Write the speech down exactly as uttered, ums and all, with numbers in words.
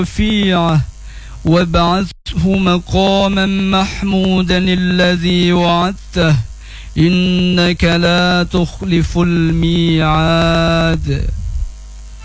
رفيعه وابعثه مقاما محمودا الذي وعدته إنك لا تخلف الميعاد.